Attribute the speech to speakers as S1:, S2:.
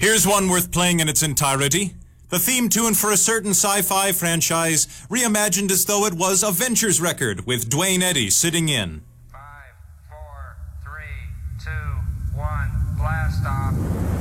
S1: Here's one worth playing in its entirety. The theme tune for a certain sci-fi franchise, reimagined as though it was a Ventures record with Dwayne Eddy sitting in.
S2: 5, 4, 3, 2, 1, blast off.